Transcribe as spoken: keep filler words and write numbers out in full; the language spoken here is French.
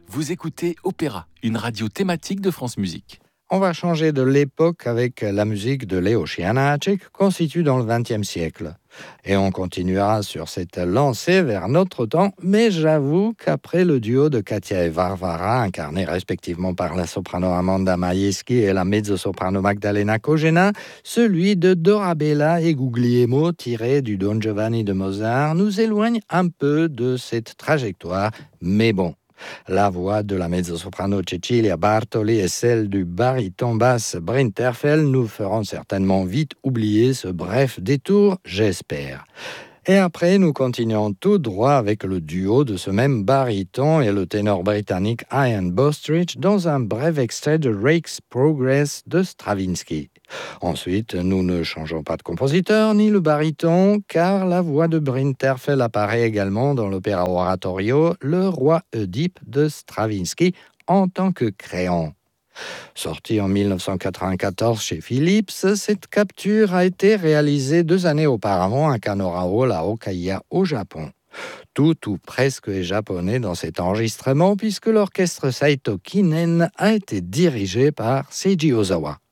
Vous écoutez Opéra, une radio thématique de France Musique. On va changer de l'époque avec la musique de Leos Janáček, constituée dans le vingtième siècle. Et on continuera sur cette lancée vers notre temps, mais j'avoue qu'après le duo de Katia et Varvara, incarné respectivement par la soprano Amanda Majewski et la mezzo-soprano Magdalena Kojena, celui de Dorabella et Guglielmo, tiré du Don Giovanni de Mozart, nous éloigne un peu de cette trajectoire, mais bon. La voix de la mezzo-soprano Cecilia Bartoli et celle du baryton basse Brinterfell nous feront certainement vite oublier ce bref détour, j'espère. Et après, nous continuons tout droit avec le duo de ce même baryton et le ténor britannique Ian Bostridge dans un bref extrait de Rake's Progress de Stravinsky. Ensuite, nous ne changeons pas de compositeur ni le baryton, car la voix de Brinterfell apparaît également dans l'opéra oratorio Le Roi Oedipe de Stravinsky en tant que créon. Sortie en dix-neuf cent quatre-vingt-quatorze chez Philips, cette capture a été réalisée deux années auparavant à Kanora Hall à Okaya au Japon. Tout ou presque est japonais dans cet enregistrement puisque l'orchestre Saito Kinen a été dirigé par Seiji Ozawa.